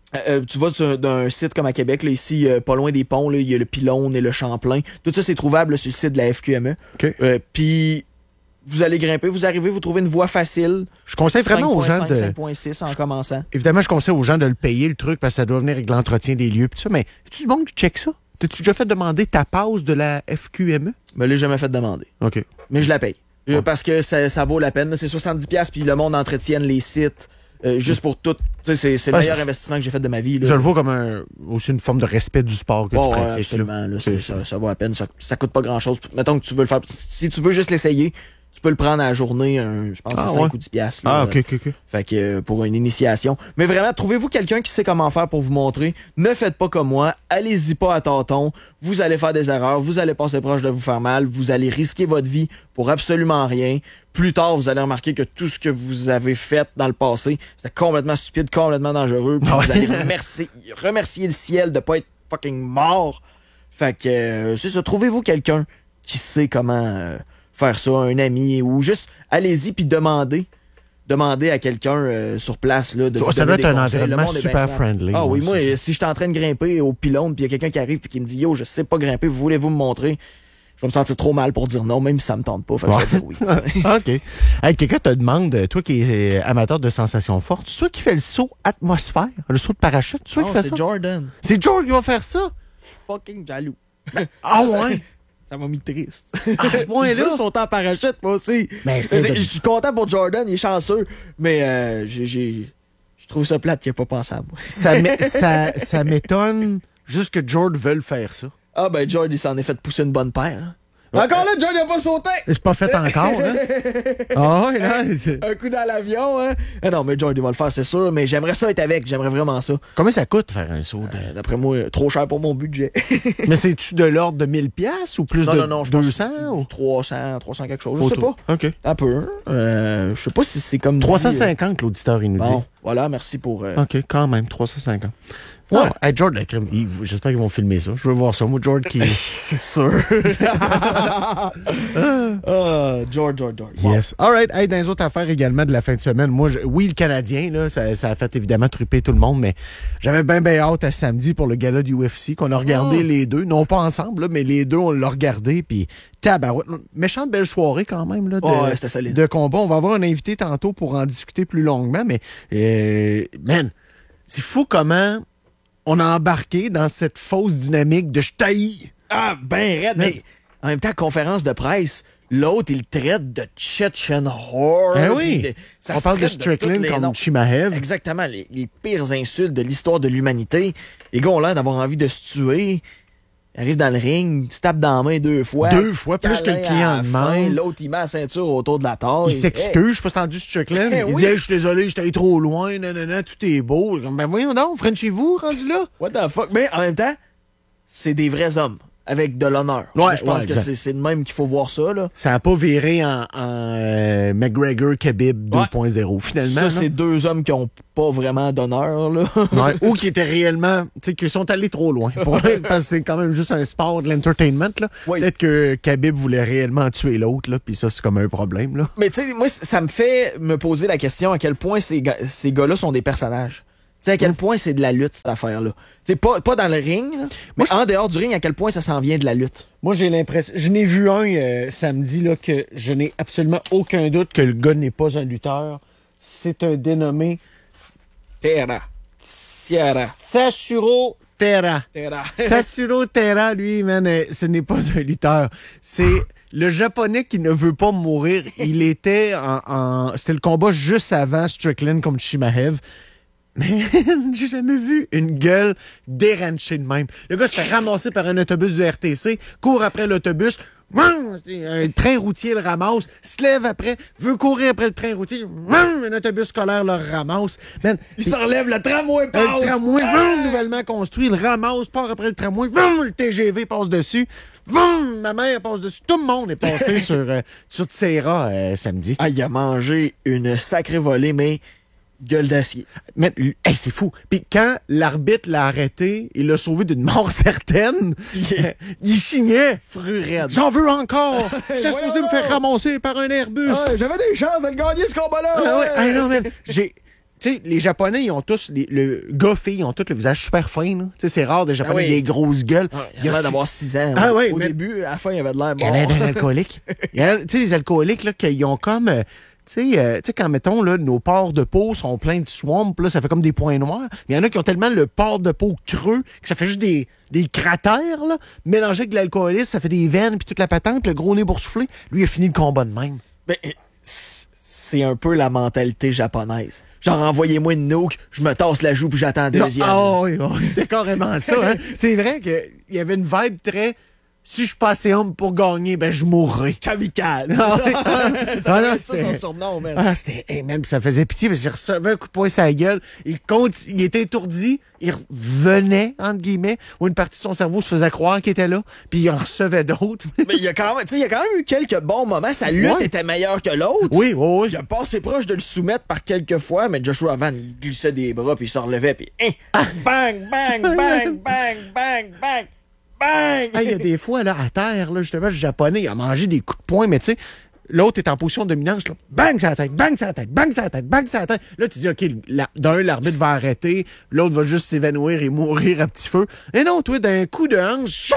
Euh, tu vas sur d'un site comme à Québec, là, ici, euh, pas loin des ponts, il y a le Pylône et le Champlain. Tout ça, c'est trouvable là, sur le site de la F Q M E. Okay. Euh, Puis, vous allez grimper, vous arrivez, vous trouvez une voie facile. Je conseille vraiment aux gens de... cinq virgule six en commençant. Évidemment, je conseille aux gens de le payer, le truc, parce que ça doit venir avec l'entretien des lieux. Pis ça, mais tu du monde qui check ça? T'as-tu déjà fait demander ta passe de la F Q M E? Je me l'ai jamais fait demander. OK. Mais je la paye. Ouais. Parce que ça, ça vaut la peine. C'est soixante-dix dollars puis le monde entretienne les sites. Euh, juste pour tout. C'est, c'est le Ah, meilleur je... investissement que j'ai fait de ma vie. Là. Je le vois comme un, aussi une forme de respect du sport que oh, tu ouais, pratiques. absolument. Là, c'est, ça, ça vaut la peine. Ça, ça coûte pas grand-chose. Mettons que tu veux le faire. Si tu veux juste l'essayer, tu peux le prendre à la journée. Un, je pense que ah, c'est cinq ouais. ou dix piastres. Ah, OK, OK, OK. Fait que euh, pour une initiation. Mais vraiment, trouvez-vous quelqu'un qui sait comment faire pour vous montrer. Ne faites pas comme moi. Allez-y pas à tâtons. Vous allez faire des erreurs. Vous allez passer proche de vous faire mal. Vous allez risquer votre vie pour absolument rien. Plus tard, vous allez remarquer que tout ce que vous avez fait dans le passé, c'était complètement stupide, complètement dangereux. Puis Ah ouais. vous allez remercier, remercier le ciel de pas être fucking mort. Fait que euh, c'est ça. Trouvez-vous quelqu'un qui sait comment euh, faire ça, un ami, ou juste allez-y puis demandez. Demandez à quelqu'un euh, sur place là, de Ça, vous ça donner doit être des un conseils. Le environnement monde est bien super smart. friendly. Ah oui, ouais, moi, c'est si je suis en train de grimper au pylône puis il y a quelqu'un qui arrive puis qui me dit « Yo, je sais pas grimper, voulez-vous me montrer? » Je vais me sentir trop mal pour dire non, même si ça me tente pas. Fait que Ouais. je vais dire oui. OK. Hey, quelqu'un te demande, toi qui es amateur de sensations fortes, c'est toi qui fais le saut atmosphère, le saut de parachute, c'est toi Non, qui fais c'est ça? Jordan. C'est George qui va faire ça? Je suis fucking jaloux. Ah Ça, ouais? Ça m'a mis triste. À ce point-là? Je veux sauter en parachute, moi aussi. Mais Mais c'est c'est- de- Je suis content pour Jordan, il est chanceux. Mais euh, j'ai... j'ai- je trouve ça plate qu'il ait pas pensé à moi. Ça, m'é- ça, ça m'étonne juste que George veuille faire ça. Ah ben, Jordan, il s'en est fait pousser une bonne paire. hein. Encore là, Jordan n'a pas sauté! C'est pas fait encore, hein? Ah ouais, là. c'est- Un coup dans l'avion, hein? Ah non, mais Jordan va le faire, c'est sûr. Mais j'aimerais ça être avec, j'aimerais vraiment ça. Combien ça coûte faire un saut? de- Euh, D'après moi, euh, trop cher pour mon budget. Mais c'est-tu de l'ordre de mille piastres ou plus non, de non, non, je pense deux cents? Ou... trois cents, trois cents quelque chose. Je sais Autour. pas. OK. Un peu. Euh, je sais pas si c'est comme. trois cent dit, cinquante, l'auditeur, il nous euh, Bon, dit. voilà, merci pour. euh, OK, quand même, trois cent cinquante. Ouais. Ouais. Hey, George, la crème, il- j'espère qu'ils vont filmer ça. Je veux voir ça. Moi, George qui. C'est sûr. ah, George, George, George. Wow. Yes. All right. Hey, dans les autres affaires également de la fin de semaine, moi, je- oui, le Canadien, là, ça, ça a fait évidemment triper tout le monde, mais j'avais bien, bien hâte à samedi pour le gala du U F C, qu'on a regardé Oh. les deux. Non pas ensemble, là, mais les deux, on l'a regardé, puis tabarouette. Méchante belle soirée quand même, là, de, Oh, ouais, c'était solide. de combat. On va avoir un invité tantôt pour en discuter plus longuement, mais, euh, man, c'est fou comment on a embarqué dans cette fausse dynamique de je t'haïs. Ah, ben raide, mais en même temps, conférence de presse, l'autre, il traite de Chechen Whore. Ben puis oui. de- ça On se parle de traite tous Strickland les comme noms. Chimaev. Exactement, les, les pires insultes de l'histoire de l'humanité. Les gars ont l'air d'avoir envie de se tuer. Ils arrivent dans le ring, se tapent dans la main deux fois. Deux fois, plus que le câlin client à la fin, demande. L'autre, il met la ceinture autour de la taille. Il s'excuse, je sais pas si t'as entendu Strickland. Eh Il oui. dit, hey, je suis désolé, j'étais allé trop loin, nanana, tout est beau. Comme, ben voyons donc, Frenchez-vous, rendu là. What the fuck? Mais en même temps, c'est des vrais hommes avec de l'honneur. Ouais, je pense ouais, que exact. c'est, c'est de même qu'il faut voir ça, là. Ça a pas viré en, en euh, McGregor-Khabib deux point zéro, finalement. Ça, là. c'est deux hommes qui ont pas vraiment d'honneur, là. Ouais, ou qui étaient réellement, tu sais, qui sont allés trop loin. Pour- parce que c'est quand même juste un sport de l'entertainment, là. Oui. Peut-être que Khabib voulait réellement tuer l'autre, là, puis ça, c'est comme un problème, là. Mais tu sais, moi, ça me fait me poser la question à quel point ces, gars- ces gars-là sont des personnages. Tu sais, à quel point c'est de la lutte, cette affaire-là. Tu sais, pas, pas dans le ring, là, mais en dehors du ring, à quel point ça s'en vient de la lutte. Moi, j'ai l'impression. Je n'ai vu un euh, samedi, là, que je n'ai absolument aucun doute que le gars n'est pas un lutteur. C'est un dénommé Terra. Terra. Sashiro Terra. Terra. Sashiro Terra, lui, man, euh, ce n'est pas un lutteur. C'est le japonais qui ne veut pas mourir. Il était en. en- C'était le combat juste avant Strickland contre Chimaev. Mais j'ai jamais vu une gueule déranchée de même. Le gars se fait ramasser par un autobus du R T C, court après l'autobus, un train routier le ramasse, se lève après, veut courir après le train routier, un autobus scolaire le ramasse. Man, Il s'enlève, le tramway passe. le tramway, Ah! vroom, nouvellement construit, le ramasse, part après le tramway, vroom, le T G V passe dessus, vroom, ma mère passe dessus. Tout le monde est passé sur, euh, sur Tsera euh, samedi. Ah, il a mangé une sacrée volée, mais gueule d'acier. Mais hey, c'est fou. Puis quand l'arbitre l'a arrêté, il l'a sauvé d'une mort certaine. Il chignait. Fru raide. J'en veux encore. J'étais voyons supposé me faire donc. ramasser par un Airbus. Ah, j'avais des chances de le gagner, ce combat-là. Ah ouais. ouais. Hey, non, man, j'ai tu sais, les Japonais, ils ont tous, les, le gars-fille, ils ont tous le visage super fin, là. Tu sais, c'est rare des Japonais, Ah oui. des grosses gueules. Ouais, il a l'air d'avoir six ans. Ah ouais. oui, Au mais- début, à la fin, il avait de l'air Il a l'air mort. d'un alcoolique. Il a l'air- Tu sais, les alcooliques, là, qu'ils ont comme... euh, Tu sais, euh, tu sais, quand, mettons, là, nos pores de peau sont pleins de swamp, là, ça fait comme des points noirs. Il y en a qui ont tellement le port de peau creux que ça fait juste des, des cratères, là. Mélangé avec de l'alcoolisme, ça fait des veines puis toute la patente, le gros nez boursouflé. Lui, il a fini le combat de même. Ben, c'est un peu la mentalité japonaise. Genre, envoyez-moi une nuke, je me tasse la joue puis j'attends la deuxième. Ah oui, oui, c'était carrément ça. Hein? C'est vrai qu'il y avait une vibe très... Si je suis pas assez homme pour gagner, ben je mourrai. Kamikaze. Ah oui. ça Ah non, ça, c'était- son surnom, man. Ah, c'était... Hey, man, ça faisait pitié parce qu'il recevait un coup de poing sur la gueule. Il, compte, il était étourdi. Il revenait, entre guillemets, où une partie de son cerveau se faisait croire qu'il était là. Puis il en recevait d'autres. Mais il y a quand même, tu sais, il y a quand même eu quelques bons moments. Sa lutte Ouais. était meilleure que l'autre. Oui, oui, oui. Il a passé proche de le soumettre par quelques fois, mais Joshua Van il glissait des bras puis il se relevait puis hein, bang, bang, bang, bang, bang, bang, bang. Ah, il y a des fois, là, à terre, là, justement, le Japonais, il a mangé des coups de poing, mais tu sais, l'autre est en position de dominance, là, bang sur la tête, bang sur la tête, bang sur la tête, bang sur la tête. Là, tu dis, OK, la- d'un, l'arbitre va arrêter, l'autre va juste s'évanouir et mourir à petit feu. Et non, toi, d'un coup de hanche, choup!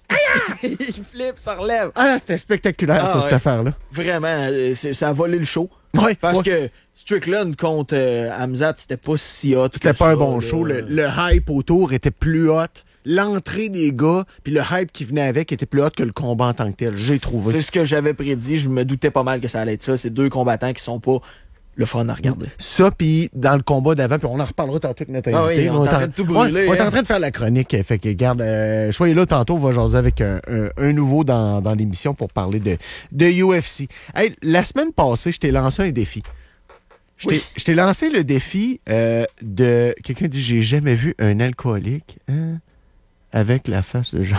il flippe, ça relève. Ah, c'était spectaculaire, Ah, ça, ouais. cette affaire-là. Vraiment, euh, c'est- ça a volé le show. Ouais, Parce ouais. que Strickland contre euh, Hamzat, c'était pas si hot. C'était que pas ça, un bon là. show. Le, le hype autour était plus hot. L'entrée des gars, puis le hype qui venait avec était plus hot que le combat en tant que tel. J'ai trouvé. C'est ce que j'avais prédit. Je me doutais pas mal que ça allait être ça. C'est deux combattants qui sont pas le fun à regarder. Ça, puis avec le combat d'avant, puis on en reparlera tantôt avec notre Ah invité. oui, on est en train de tout brûler, Ouais, on est hein. en train de faire la chronique. Fait que, garde, euh, soyez là tantôt, on va jaser avec un, un, un nouveau dans, dans l'émission pour parler de, de U F C. Hey, la semaine passée, je t'ai lancé un défi. Je t'ai Oui. je t'ai lancé le défi euh, de... Quelqu'un dit, j'ai jamais vu un alcoolique hein, avec la face de Jean.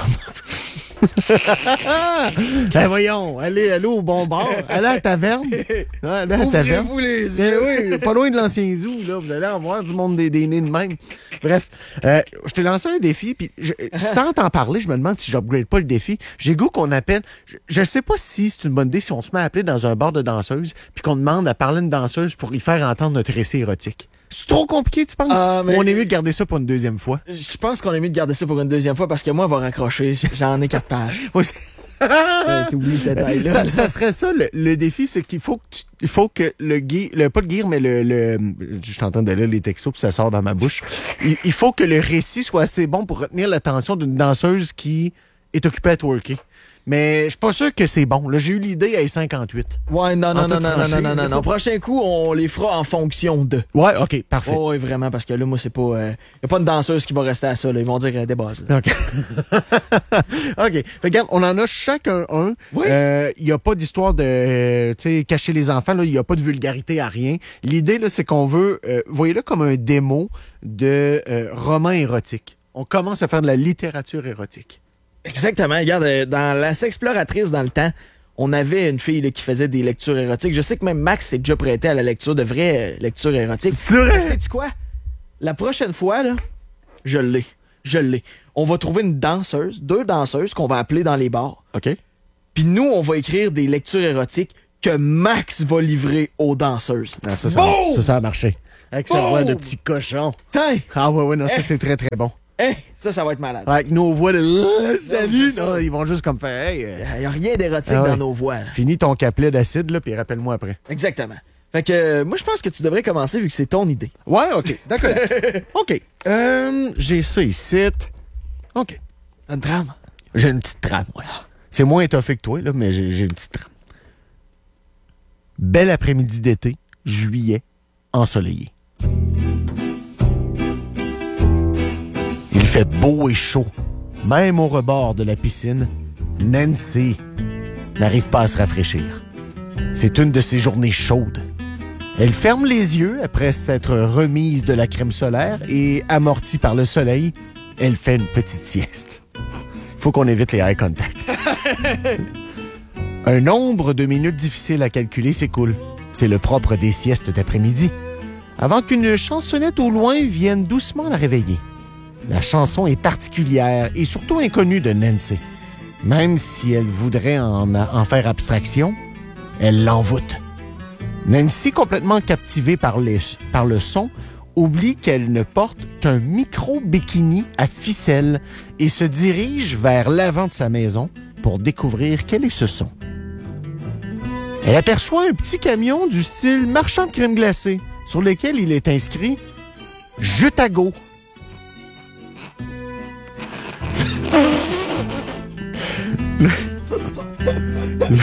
Ben voyons, allez, allez au bon bar, allez à la taverne. Ouais, allez à la taverne. Ouvrez-vous les Eh yeux. oui, pas loin de l'ancien zoo, là. Vous allez en voir du monde des, des nez de même. Bref, euh, je t'ai lancé un défi, puis je- sans t'en parler, je me demande si j'upgrade pas le défi. J'ai goût qu'on appelle... Je, je sais pas si c'est une bonne idée si on se met à appeler dans un bar de danseuses, puis qu'on demande à parler à une danseuse pour y faire entendre notre récit érotique. C'est trop compliqué, tu penses? Ah, mais- Ou on est mieux de garder ça pour une deuxième fois? Je pense qu'on est mieux de garder ça pour une deuxième fois parce que moi, elle va raccrocher. J'en ai quatre pages. Ouais, c'est- Euh, T'oublies ce détail-là. ça, ça serait ça, le, le défi, c'est qu'il faut que tu- il faut que le gear, le, pas le gear, mais le, le je suis en train de lire les textos puis ça sort dans ma bouche. Il, il faut que le récit soit assez bon pour retenir l'attention d'une danseuse qui est occupée à twerker. Mais je suis pas sûr que c'est bon. Là, j'ai eu l'idée à cinquante-huit. Ouais, non, En non, non, toute non, non, franchise, non, non, non, là. non. Prochain coup, on les fera en fonction de. Ouais, OK, parfait. Oh, ouais, vraiment, parce que là, moi, c'est pas. Il euh, y a pas une danseuse qui va rester à ça, là. Ils vont dire euh, des bases. là. OK. OK. Fait que, regarde, on en a chacun un. Oui. Euh, Il n'y a pas d'histoire de euh, tu sais, cacher les enfants. Il n'y a pas de vulgarité à rien. L'idée, là, c'est qu'on veut... Euh, voyez-le comme un démo de euh, roman érotique. On commence à faire de la littérature érotique. Exactement. Regarde, euh, dans La Sexploratrice, dans le temps, on avait une fille là, qui faisait des lectures érotiques. Je sais que même Max s'est déjà prêté à la lecture de vraies euh, lectures érotiques. C'est vrai? Sais-tu quoi? La prochaine fois, là, je l'ai. Je l'ai. On va trouver une danseuse, deux danseuses qu'on va appeler dans les bars. OK. Puis nous, on va écrire des lectures érotiques que Max va livrer aux danseuses. Ah, ça, ça, Boum! ça, ça a marché. Avec sa Boum! voix de petit cochon. Tain! Ah ouais, ouais, non, ça, Eh. c'est très, très bon. Hein? Ça, ça va être malade. Avec nos voix de... Euh, Salut! c'est ça. là, ils vont juste comme faire... Hey, euh, Il n'y a rien d'érotique Ah ouais. dans nos voix. là. finis ton caplet d'acide, là, puis rappelle-moi après. Exactement. Fait que euh, moi, je pense que tu devrais commencer vu que c'est ton idée. Ouais, OK. D'accord. OK. Euh, j'ai ça ici. OK. Une trame. J'ai une petite trame, ouais. C'est moins étoffé que toi, là, mais j'ai j'ai une petite trame. Bel après-midi d'été, juillet, ensoleillé. Il fait beau et chaud. Même au rebord de la piscine, Nancy n'arrive pas à se rafraîchir. C'est une de ces journées chaudes. Elle ferme les yeux après s'être remise de la crème solaire et, amortie par le soleil, elle fait une petite sieste. Faut qu'on évite les eye contact. Un nombre de minutes difficiles à calculer s'écoule. C'est le propre des siestes d'après-midi. Avant qu'une chansonnette au loin vienne doucement la réveiller. La chanson est particulière et surtout inconnue de Nancy. Même si elle voudrait en, en faire abstraction, elle l'envoûte. Nancy, complètement captivée par, les, par le son, oublie qu'elle ne porte qu'un micro-bikini à ficelle et se dirige vers l'avant de sa maison pour découvrir quel est ce son. Elle aperçoit un petit camion du style marchand de crème glacée sur lequel il est inscrit « Jutago ». Le... Le...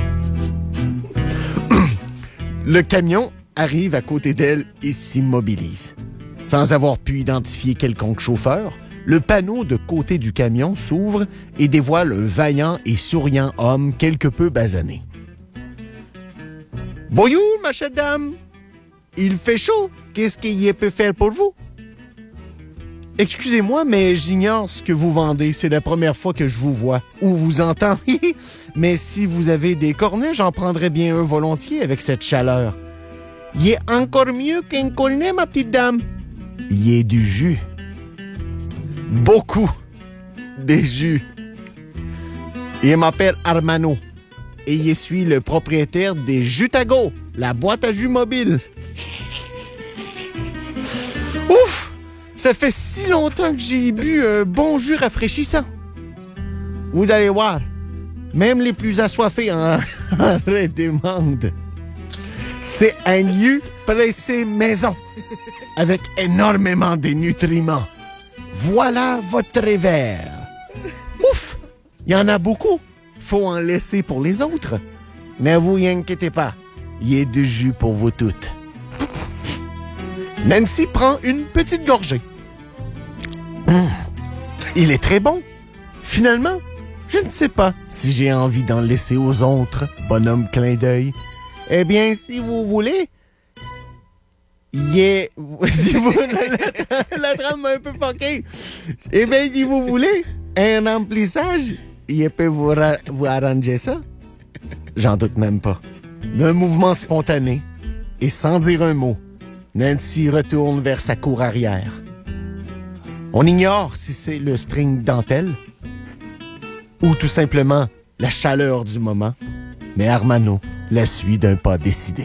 Le camion arrive à côté d'elle et s'immobilise. Sans avoir pu identifier quelconque chauffeur, le panneau de côté du camion s'ouvre et dévoile un vaillant et souriant homme quelque peu basané. « Bonjour, ma chère dame. Il fait chaud. Qu'est-ce qu'il peut faire pour vous? » « Excusez-moi, mais j'ignore ce que vous vendez. C'est la première fois que je vous vois ou vous entends. Mais si vous avez des cornets, j'en prendrais bien un volontiers avec cette chaleur. »« Il est encore mieux qu'un cornet, ma petite dame. »« Il est du jus. »« Beaucoup des jus. »« Il m'appelle Armano. Et je suis le propriétaire des Jutago, la boîte à jus mobile. » Ouf! Ça fait si longtemps que j'ai bu un bon jus rafraîchissant. Vous allez voir, même les plus assoiffés en, en redemandent. C'est un lieu pressé maison, avec énormément de nutriments. Voilà votre verre. Ouf! Il y en a beaucoup. Faut en laisser pour les autres. Ne vous inquiétez pas, il y a du jus pour vous toutes. Nancy prend une petite gorgée. Mmh, il est très bon. Finalement, je ne sais pas si j'ai envie d'en laisser aux autres, bonhomme clin d'œil. Eh bien, si vous voulez, il est... Si vous... la, la trame m'a un peu fucké. Eh bien, si vous voulez, un remplissage, il peut vous, ra... vous arranger ça. J'en doute même pas. D'un mouvement spontané, et sans dire un mot, Nancy retourne vers sa cour arrière. On ignore si c'est le string dentelle ou tout simplement la chaleur du moment, mais Armano la suit d'un pas décidé.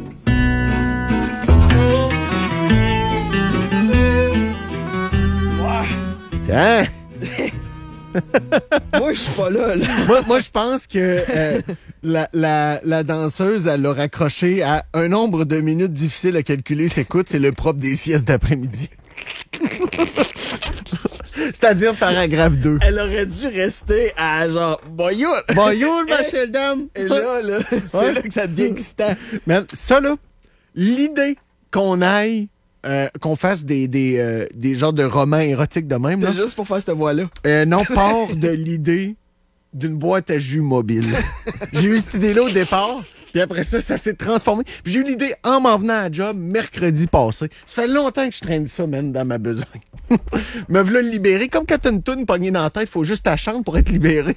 Tiens! Moi, je suis pas là, là. Moi, moi je pense que euh, la, la, la danseuse, elle l'a raccroché à un nombre de minutes difficile à calculer. S'écoute, c'est le propre des siestes d'après-midi. C'est-à-dire paragraphe deux. Elle aurait dû rester à genre « Bonjour! » Bonjour, ma chère dame! Et là, là, c'est Ouais. là que ça devient excitant. Man, ça, là, l'idée qu'on aille, euh, qu'on fasse des, des, euh, des genres de romans érotiques de même, là, C'est juste pour faire cette voix-là. euh, non, part de l'idée d'une boîte à jus mobile. J'ai eu cette idée-là au départ, puis après ça, ça s'est transformé. Puis j'ai eu l'idée en m'en venant à la job mercredi passé. Ça fait longtemps que je traîne ça, man, dans ma besogne. Me v'là le libérer. Comme quand t'as une toune pognée dans la tête, faut juste ta chambre pour être libéré.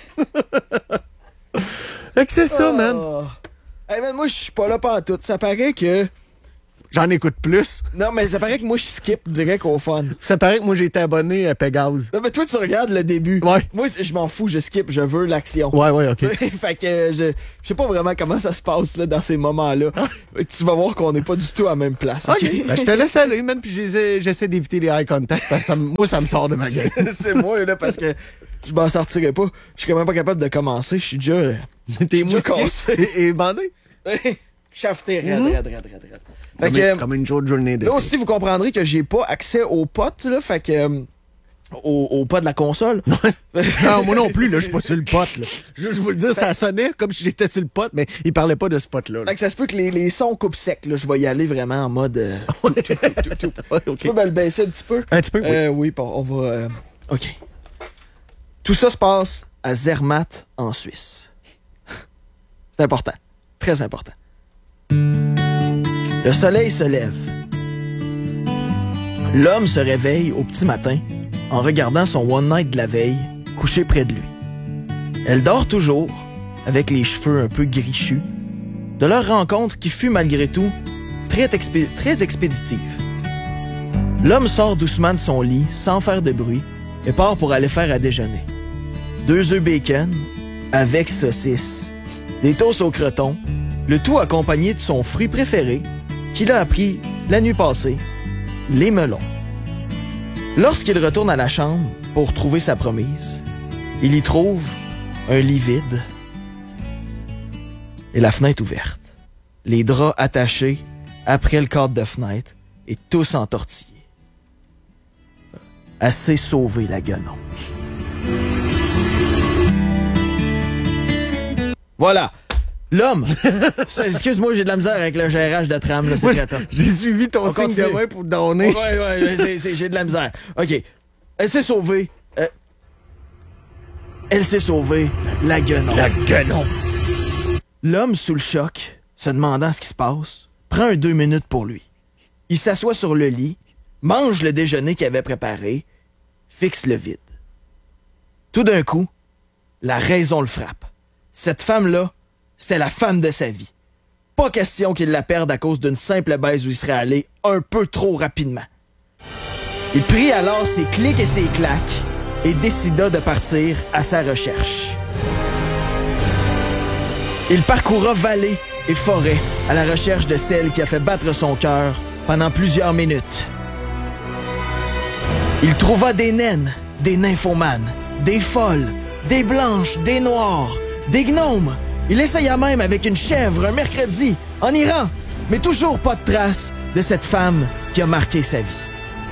Fait que c'est ça, man. Oh. Hey, man, moi, je suis pas là pantoute. Ça paraît que... J'en écoute plus. Non, mais ça paraît que moi, je skip direct au fun. Ça paraît que moi, j'ai été abonné à Pégase. Non, mais toi, tu regardes le début. Ouais. Moi, je m'en fous, je skip, je veux l'action. Ouais, ouais, OK. Fait que je, je sais pas vraiment comment ça se passe là, dans ces moments-là. Tu vas voir qu'on n'est pas du tout à la même place. OK? OK. Ben, je te laisse aller, man, puis j'essaie, j'essaie d'éviter les eye contact parce que ça me- moi, ça me sort de ma gueule. C'est moi, là, parce que je m'en sortirais pas. Je suis quand même pas capable de commencer. Je suis déjà... euh, T'es déjà moustillé cassé. et, et bandé. Chafeté, raide, raide, raide, raide, raide. Fait Comme, que, une, comme une jour de journée d'été. là aussi, vous comprendrez que j'ai pas accès aux potes, là. Fait que... euh, au, au pas de la console. Non, moi non plus, là, je suis pas sur le pot, là. Je je vous le dire, ça sonnait comme si j'étais sur le pot, mais il parlait pas de ce pot-là. là. Fait que ça se peut que les, les sons coupent sec, là. Je vais y aller vraiment en mode... euh, tout, tout, tout, tout, tout. Ouais, Tu OK. peux me le baisser un petit peu? Un petit peu, oui. Euh, oui, bon, on va... euh, OK. Tout ça se passe à Zermatt, en Suisse. C'est important. Très important. Le soleil se lève. L'homme se réveille au petit matin en regardant son one night de la veille couché près de lui. Elle dort toujours, avec les cheveux un peu grichus, de leur rencontre qui fut malgré tout très, expé- très expéditive. L'homme sort doucement de son lit sans faire de bruit et part pour aller faire à déjeuner. Deux œufs bacon avec saucisse, des toasts au croton, Le tout accompagné de son fruit préféré, qu'il a appris la nuit passée, les melons. Lorsqu'il retourne à la chambre pour trouver sa promise, il y trouve un lit vide et la fenêtre ouverte. Les draps attachés après le cadre de fenêtre et tous entortillés. Assez sauvé, la guenon. Voilà. L'homme. Ça, excuse-moi, j'ai de la misère avec le gérage de tram, là, c'est Moi, très tough. j'ai suivi ton On signe continue. de main pour te donner. Ouais, ouais, ouais, c'est, c'est, j'ai de la misère. OK. Elle s'est sauvée. Euh, elle s'est sauvée, la guenon. La guenon. L'homme, sous le choc, se demandant ce qui se passe, prend un deux minutes pour lui. Il s'assoit sur le lit, mange le déjeuner qu'il avait préparé, fixe le vide. Tout d'un coup, la raison le frappe. Cette femme-là, c'était la femme de sa vie. Pas question qu'il la perde à cause d'une simple baise où il serait allé un peu trop rapidement. Il prit alors ses clics et ses claques et décida de partir à sa recherche. Il parcourra vallées et forêts à la recherche de celle qui a fait battre son cœur pendant plusieurs minutes. Il trouva des naines, des nymphomanes, des folles, des blanches, des noires, des gnomes. Il essaya même avec une chèvre un mercredi, en Iran, mais toujours pas de trace de cette femme qui a marqué sa vie.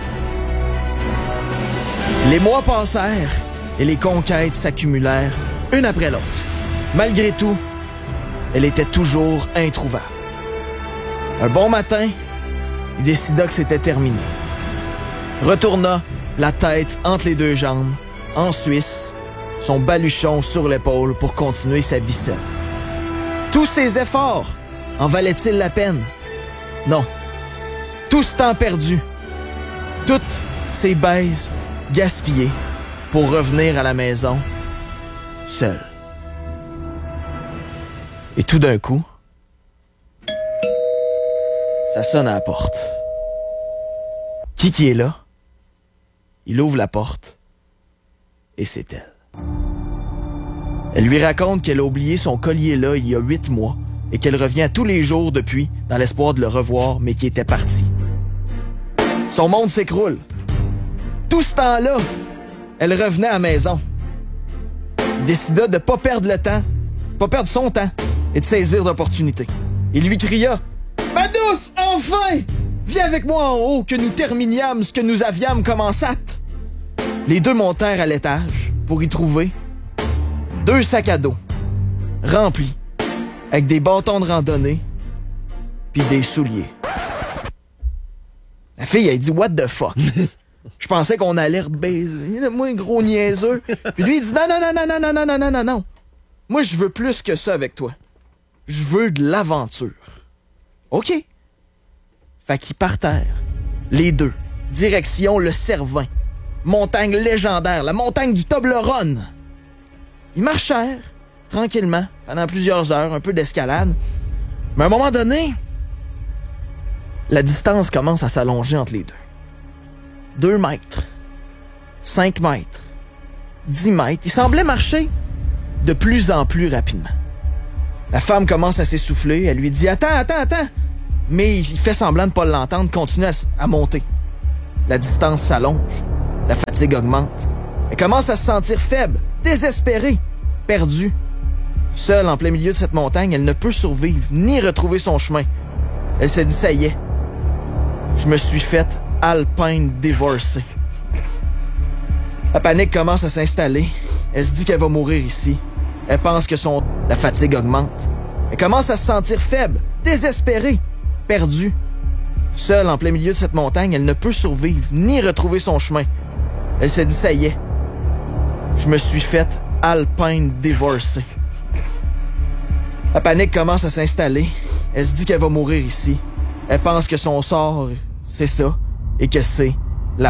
Les mois passèrent et les conquêtes s'accumulèrent, une après l'autre. Malgré tout, elle était toujours introuvable. Un bon matin, il décida que c'était terminé. Retourna, la tête entre les deux jambes, en Suisse, son baluchon sur l'épaule pour continuer sa vie seule. Tous ses efforts, en valaient-ils la peine? Non. Tout ce temps perdu, toutes ces baises gaspillées pour revenir à la maison, seul. Et tout d'un coup, ça sonne à la porte. Qui qui est là? Il ouvre la porte et c'est elle. Elle lui raconte qu'elle a oublié son collier là il y a huit mois et qu'elle revient tous les jours depuis dans l'espoir de le revoir, mais qu'il était parti. Son monde s'écroule. Tout ce temps-là, elle revenait à la maison. Il décida de ne pas perdre le temps, pas perdre son temps et de saisir l'opportunité. Il lui cria « Ma douce, enfin! Viens avec moi en haut que nous terminiâmes ce que nous avions commencé. » Les deux montèrent à l'étage pour y trouver deux sacs à dos remplis avec des bâtons de randonnée puis des souliers. La fille, elle dit « What the fuck? » Je pensais qu'on allait rebaiser. Moi, un gros niaiseux. Puis lui, il dit « Non, non, non, non, non, non, non, non, non, non, non. Moi, je veux plus que ça avec toi. Je veux de l'aventure. » OK. Fait qu'ils partèrent, les deux, direction le Cervin. Montagne légendaire, la montagne du Toblerone. Ils marchèrent, tranquillement, pendant plusieurs heures, un peu d'escalade. Mais à un moment donné, la distance commence à s'allonger entre les deux. Deux mètres, cinq mètres, dix mètres. Ils semblaient marcher de plus en plus rapidement. La femme commence à s'essouffler. Elle lui dit « Attends, attends, attends! » Mais il fait semblant de ne pas l'entendre, continue à, à monter. La distance s'allonge. La fatigue augmente. Elle commence à se sentir faible, désespérée, perdue. Seule en plein milieu de cette montagne, elle ne peut survivre ni retrouver son chemin. Elle se dit « Ça y est, je me suis faite alpine divorcée. » La panique commence à s'installer. Elle se dit qu'elle va mourir ici. Elle pense que son... La fatigue augmente. Elle commence à se sentir faible, désespérée, perdue. Seule en plein milieu de cette montagne, elle ne peut survivre ni retrouver son chemin. Elle se dit « Ça y est, je me suis faite alpine divorcée. » La panique commence à s'installer. Elle se dit qu'elle va mourir ici. Elle pense que son sort, c'est ça, et que c'est